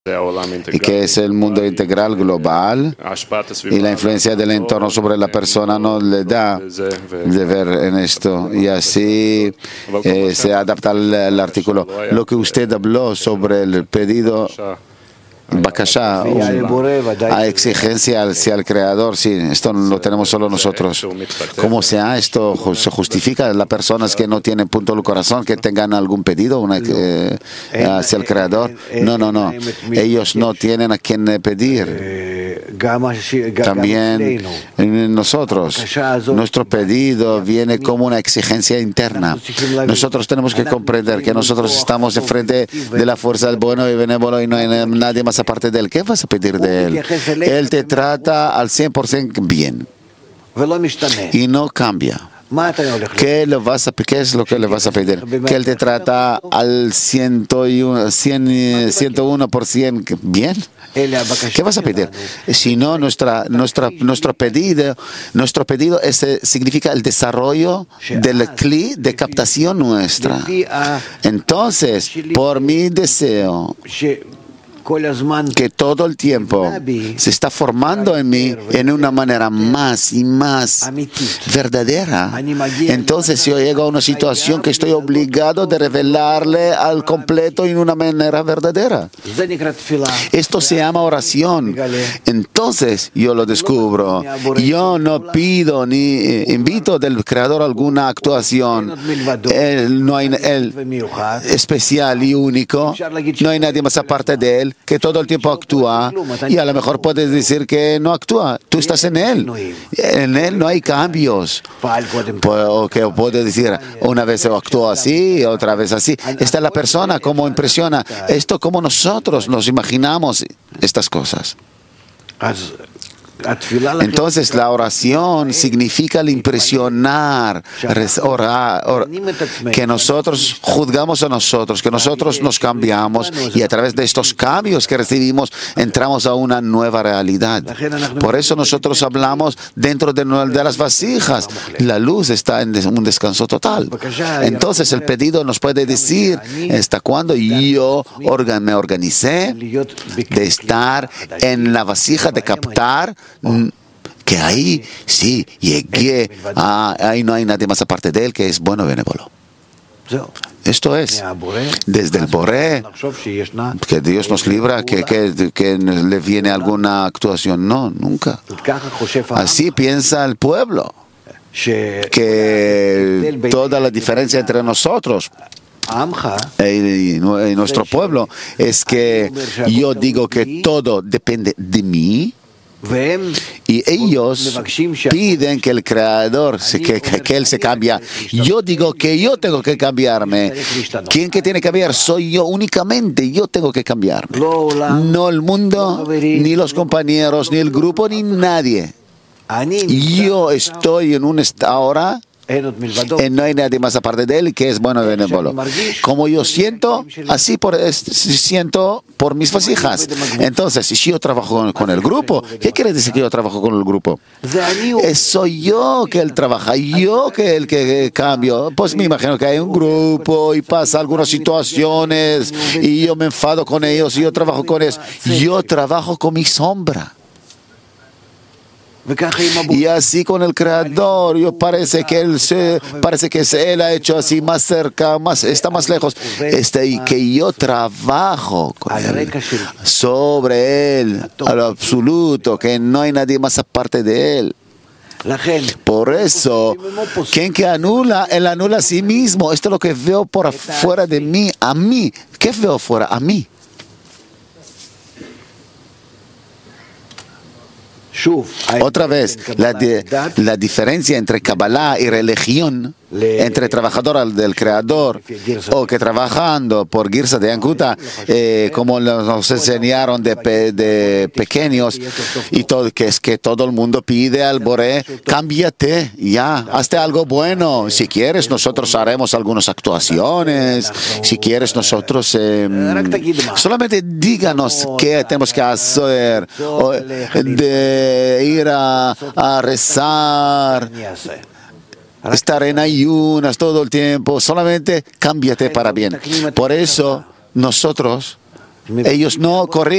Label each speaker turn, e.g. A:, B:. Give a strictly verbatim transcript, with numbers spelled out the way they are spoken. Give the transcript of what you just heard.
A: y que es el mundo integral global, y la influencia del entorno sobre la persona no le da de ver en esto, y así eh, se adapta al, al artículo. Lo que usted habló sobre el pedido Bakashá, a exigencia hacia el Creador, sí, esto lo tenemos solo nosotros. ¿Cómo sea esto? ¿Se justifica las personas que no tienen punto del corazón, que tengan algún pedido una, eh, hacia el Creador? No, no, no. Ellos no tienen a quien pedir. También nosotros, nuestro pedido viene como una exigencia interna. Nosotros tenemos que comprender que nosotros estamos enfrente de la fuerza del bueno y benévolo y no hay nadie más aparte de él. ¿Qué vas a pedir de él? Él te trata al cien por ciento bien y no cambia. ¿Qué, le vas a, ¿Qué es lo que le vas a pedir? Que él te trata al ciento uno por ciento bien. ¿Qué vas a pedir? Si no, nuestra, nuestra, nuestro pedido, nuestro pedido ese significa el desarrollo del cli de captación nuestra. Entonces, por mi deseo, que todo el tiempo se está formando en mí en una manera más y más verdadera. Entonces yo llego a una situación que estoy obligado de revelarle al completo en una manera verdadera. Esto se llama oración. Entonces yo lo descubro. Yo no pido ni invito del Creador alguna actuación. Él no hay él especial y único. No hay nadie más aparte de él, que todo el tiempo actúa, y a lo mejor puedes decir que no actúa. Tú estás en él. En él no hay cambios. O que puedes decir, una vez actúa así, otra vez así. Esta es la persona, como impresiona. Esto como nosotros nos imaginamos estas cosas. Entonces la oración significa el impresionar, orar, or, que nosotros juzgamos a nosotros, que nosotros nos cambiamos, y a través de estos cambios que recibimos entramos a una nueva realidad. Por eso nosotros hablamos dentro de, de las vasijas. La luz está en un descanso total. Entonces el pedido nos puede decir hasta cuándo yo organ, me organicé de estar en la vasija, de captar que ahí sí llegué, a, ahí no hay nadie más aparte de él que es bueno y benévolo. Esto es, desde el Boré, que Dios nos libra, que, que, que le viene alguna actuación. No, nunca. Así piensa el pueblo, que toda la diferencia entre nosotros y nuestro pueblo es que yo digo que todo depende de mí, y ellos piden que el Creador, que, que, que Él se cambia. Yo digo que yo tengo que cambiarme. ¿Quién que tiene que cambiar? Soy yo únicamente. Yo tengo que cambiarme. No el mundo, ni los compañeros, ni el grupo, ni nadie. Yo estoy en un estado ahora. No hay nadie más aparte de él que es bueno y benévolo. Como yo siento, así por, siento por mis vasijas. Entonces, si yo trabajo con, con el grupo, ¿qué quiere decir que yo trabajo con el grupo? Es, soy yo que él trabaja, yo que el que cambio. Pues me imagino que hay un grupo y pasa algunas situaciones y yo me enfado con ellos y yo trabajo con ellos. Yo trabajo con mi sombra. Y así con el Creador, yo parece que él se, parece que él ha hecho así más cerca, más está más lejos. Este, y que yo trabajo con él, sobre él, a lo absoluto, que no hay nadie más aparte de él. Por eso, quien que anula, él anula a sí mismo. Esto es lo que veo por afuera de mí, a mí. ¿Qué veo fuera? A mí. Otra vez, la, de, la diferencia entre Kabbalah y religión, entre trabajador del Creador o que trabajando por Girsa de Ankuta, eh, como nos enseñaron de, pe, de pequeños, y todo, que es que todo el mundo pide al Boré, cámbiate, ya, hazte algo bueno. Si quieres, nosotros haremos algunas actuaciones. Si quieres, nosotros eh, solamente díganos qué tenemos que hacer, o, de ir a, a rezar, estar en ayunas todo el tiempo. Solamente cámbiate para bien. Por eso nosotros Ellos no corrigen